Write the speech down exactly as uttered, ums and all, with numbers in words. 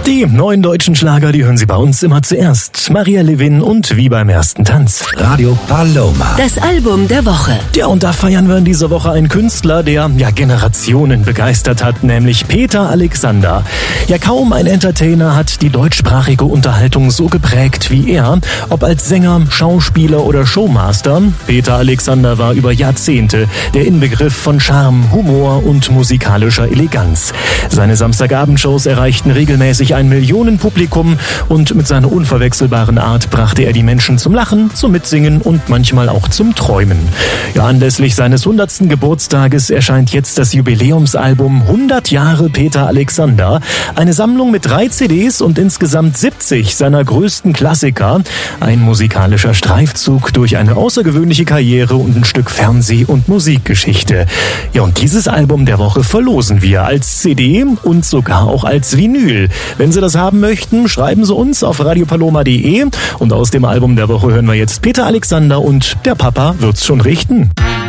Die neuen deutschen Schlager, die hören Sie bei uns immer zuerst. Maria Levin und Wie beim ersten Tanz. Radio Paloma. Das Album der Woche. Ja, und da feiern wir in dieser Woche einen Künstler, der ja Generationen begeistert hat, nämlich Peter Alexander. Ja, kaum ein Entertainer hat die deutschsprachige Unterhaltung so geprägt wie er. Ob als Sänger, Schauspieler oder Showmaster, Peter Alexander war über Jahrzehnte der Inbegriff von Charme, Humor und musikalischer Eleganz. Seine Samstagabendshows erreichten regelmäßig ein Millionenpublikum und mit seiner unverwechselbaren Art brachte er die Menschen zum Lachen, zum Mitsingen und manchmal auch zum Träumen. Ja, anlässlich seines hundertsten Geburtstages erscheint jetzt das Jubiläumsalbum hundert Jahre Peter Alexander, eine Sammlung mit drei C Ds und insgesamt siebzig seiner größten Klassiker, ein musikalischer Streifzug durch eine außergewöhnliche Karriere und ein Stück Fernseh- und Musikgeschichte. Ja, und dieses Album der Woche verlosen wir als C D und sogar auch als Vinyl. Wenn Sie das haben möchten, schreiben Sie uns auf radiopaloma punkt de und aus dem Album der Woche hören wir jetzt Peter Alexander und der Papa wird's schon richten.